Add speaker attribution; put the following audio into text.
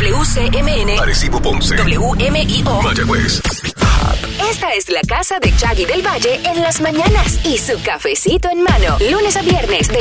Speaker 1: WCMN,
Speaker 2: Arecibo, Ponce,
Speaker 1: WMIO,
Speaker 2: Mayagüez.
Speaker 1: Esta es la casa de Chaggy del Valle en las mañanas y su cafecito en mano, lunes a viernes de